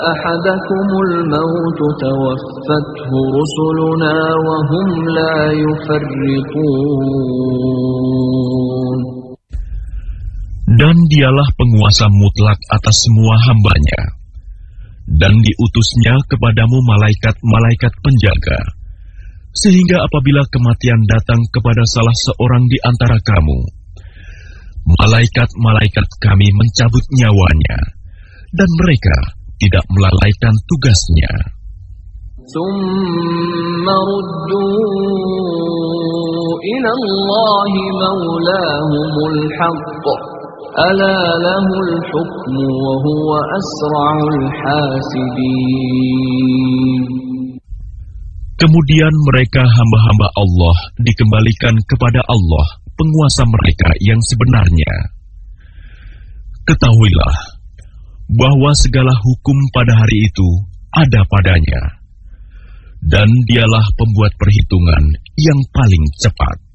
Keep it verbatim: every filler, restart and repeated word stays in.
أحدكم الموت توفته رسلنا وهم لا يفرطون. Dan dialah penguasa mutlak atas semua hambanya, dan diutusnya kepadamu malaikat-malaikat penjaga, sehingga apabila kematian datang kepada salah seorang di antara kamu, malaikat-malaikat kami mencabut nyawanya, dan mereka tidak melalaikan tugasnya. ثم ردوا إلى الله مولاهم الحق ألا له الحكم وهو أسرع الحاسبين. Kemudian mereka hamba-hamba Allah dikembalikan kepada Allah, penguasa mereka yang sebenarnya. Ketahuilah bahwa segala hukum pada hari itu ada padanya, dan dialah pembuat perhitungan yang paling cepat.